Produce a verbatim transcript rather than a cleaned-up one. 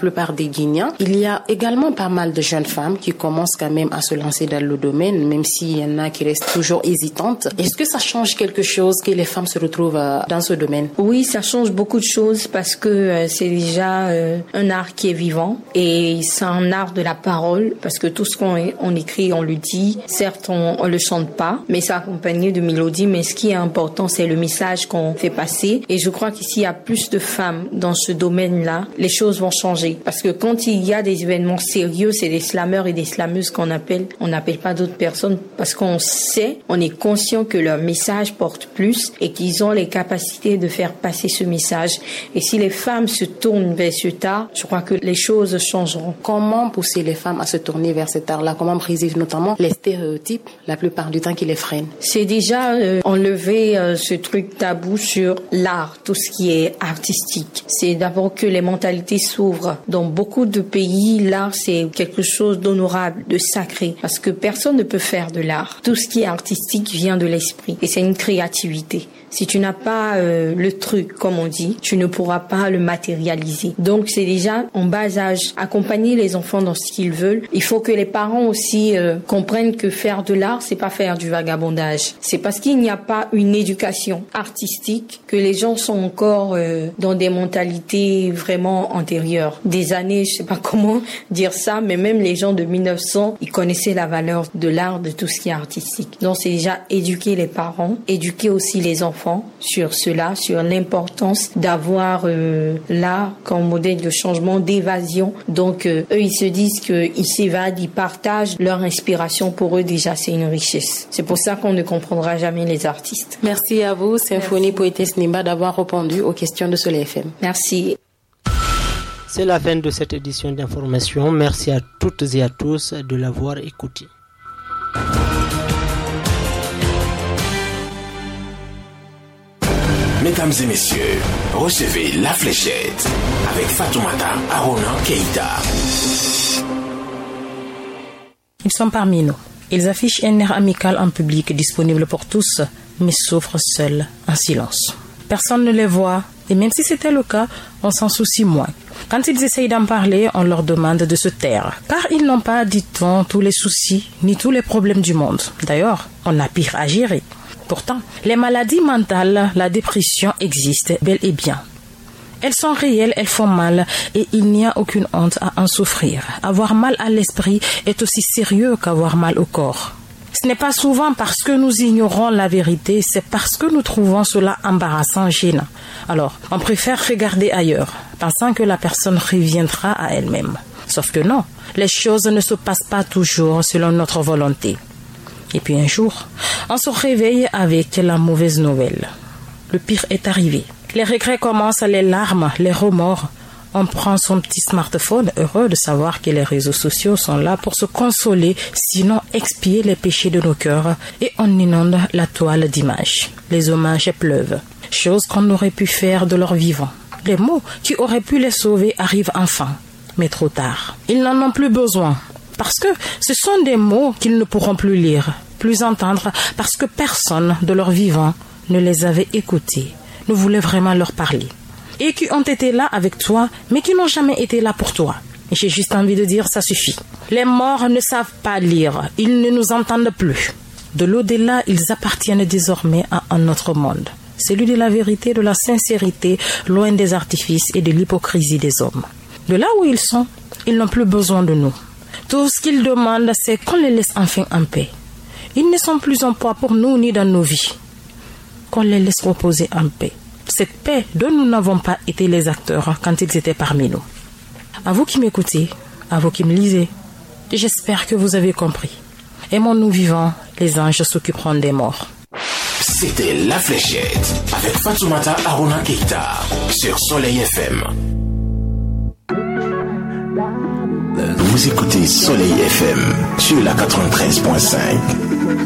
plupart des Guinéens. Il y a également pas mal de jeunes femmes qui commencent quand même à se lancer dans le domaine, même s'il y en a qui restent toujours hésitantes. Est-ce que ça change quelque chose que les femmes se retrouvent dans ce domaine? Oui, ça change beaucoup de choses parce que euh, c'est déjà euh, un art qui est vivant et c'est un art de la parole parce que tout ce qu'on on écrit, on le dit. Certes, on, on le chante pas, mais c'est accompagné de mélodies. Mais ce qui est important, c'est le message qu'on fait passer. Et je crois qu'ici, il y a plus de femmes dans ce domaine-là, les choses vont changer. Parce que quand il y a des événements sérieux, c'est des slameurs et des slameuses qu'on appelle. On n'appelle pas d'autres personnes parce qu'on sait, on est conscient que leur message porte plus et qu'ils ont les capacités de faire passer ce message. Et si les femmes se tournent vers cet art, je crois que les choses changeront. Comment pousser les femmes à se tourner vers cet art-là? Comment briser notamment les stéréotypes, la plupart du temps, qui les freinent? C'est déjà euh, enlever euh, ce truc tabou sur l'art, tout ce qui est artistique. C'est d'abord que les mentalités s'ouvrent. Dans beaucoup de pays, l'art, c'est quelque chose d'honorable, de sacré, parce que personne ne peut faire de l'art. Tout ce qui est artistique vient de l'esprit et c'est une créativité. Si tu n'as pas euh, le truc, comme on dit, tu ne pourras pas le matérialiser. Donc, c'est déjà en bas âge, accompagner les enfants dans ce qu'ils veulent. Il faut que les parents aussi euh, comprennent que faire de l'art, c'est pas faire du vagabondage. C'est parce qu'il n'y a pas une éducation artistique que les gens sont encore euh, dans des mentalités vraiment antérieures. Des années, je sais pas comment dire ça, mais même les gens de mille neuf cents, ils connaissaient la valeur de l'art, de tout ce qui est artistique. Donc, c'est déjà éduquer les parents, éduquer aussi les enfants sur cela, sur l'importance d'avoir euh, l'art comme modèle de changement, d'évasion. Donc, euh, eux, ils se disent qu'ils s'évadent, ils partagent leur inspiration. Pour eux, déjà, c'est une richesse. C'est pour ça qu'on ne comprendra jamais les artistes. Merci à vous, Symphonie Poétesse Nimba, d'avoir répondu aux questions de Soleil F M. Merci. C'est la fin de cette édition d'information. Merci à toutes et à tous de l'avoir écouté. Mesdames et messieurs, recevez La Fléchette avec Fatoumata Arona Keïta. Ils sont parmi nous. Ils affichent un air amical en public disponible pour tous, mais souffrent seuls, en silence. Personne ne les voit, et même si c'était le cas, on s'en soucie moins. Quand ils essayent d'en parler, on leur demande de se taire, car ils n'ont pas, dit-on, tous les soucis, ni tous les problèmes du monde. D'ailleurs, on a pire à gérer. Pourtant, les maladies mentales, la dépression existent bel et bien. Elles sont réelles, elles font mal et il n'y a aucune honte à en souffrir. Avoir mal à l'esprit est aussi sérieux qu'avoir mal au corps. Ce n'est pas souvent parce que nous ignorons la vérité, c'est parce que nous trouvons cela embarrassant, gênant. Alors, on préfère regarder ailleurs, pensant que la personne reviendra à elle-même. Sauf que non, les choses ne se passent pas toujours selon notre volonté. Et puis un jour, on se réveille avec la mauvaise nouvelle. Le pire est arrivé. Les regrets commencent, les larmes, les remords. On prend son petit smartphone, heureux de savoir que les réseaux sociaux sont là pour se consoler, sinon expier les péchés de nos cœurs, et on inonde la toile d'images. Les hommages pleuvent, chose qu'on aurait pu faire de leur vivant. Les mots qui auraient pu les sauver arrivent enfin, mais trop tard. Ils n'en ont plus besoin. Parce que ce sont des mots qu'ils ne pourront plus lire, plus entendre, parce que personne de leur vivant ne les avait écoutés, ne voulait vraiment leur parler. Et qui ont été là avec toi, mais qui n'ont jamais été là pour toi. Et j'ai juste envie de dire, ça suffit. Les morts ne savent pas lire, ils ne nous entendent plus. De l'au-delà, ils appartiennent désormais à un autre monde. Celui de la vérité, de la sincérité, loin des artifices et de l'hypocrisie des hommes. De là où ils sont, ils n'ont plus besoin de nous. Tout ce qu'ils demandent, c'est qu'on les laisse enfin en paix. Ils ne sont plus un poids pour nous ni dans nos vies. Qu'on les laisse reposer en paix. Cette paix dont nous n'avons pas été les acteurs quand ils étaient parmi nous. À vous qui m'écoutez, à vous qui me lisez, j'espère que vous avez compris. Aimons-nous vivants, les anges s'occuperont des morts. C'était La Fléchette avec Fatoumata Arona Keïta sur Soleil F M. Vous écoutez Soleil F M sur la quatre-vingt-treize point cinq.